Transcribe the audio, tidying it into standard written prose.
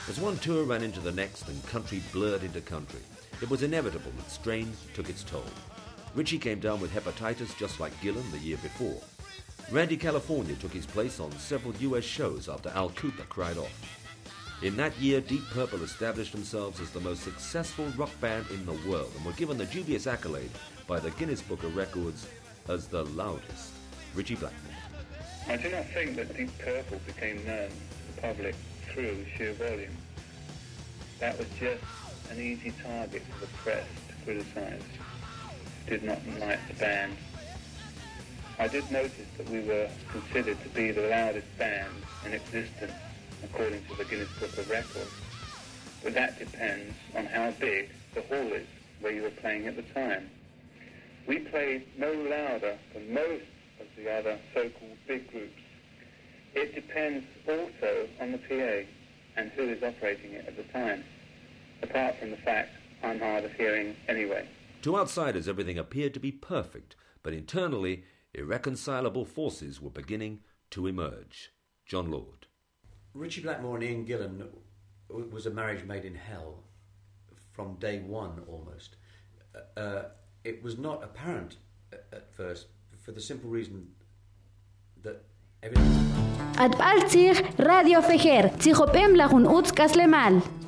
As one tour ran into the next and country blurred into country, it was inevitable that strain took its toll. Richie came down with hepatitis just like Gillan the year before. Randy California took his place on several US shows after Al Cooper cried off. In that year, Deep Purple established themselves as the most successful rock band in the world and were given the dubious accolade by the Guinness Book of Records as the loudest. Richie Blackmore. I do not think that Deep Purple became known to the public through sheer volume. That was just an easy target for the press to criticise. Did not like the band. I did notice that we were considered to be the loudest band in existence, according to the Guinness Book of Records. But that depends on how big the hall is where you were playing at the time. We played no louder than most of the other so-called big groups. It depends also on the PA and who is operating it at the time, apart from the fact I'm hard of hearing anyway. To outsiders, everything appeared to be perfect, but internally, irreconcilable forces were beginning to emerge. John Lord. Richie Blackmore and Ian Gillan was a marriage made in hell from day one almost. It was not apparent at first for the simple reason that everything was wrong. At Balzir Radio Feher, Tzihopem Lagun Uts Kaslemal.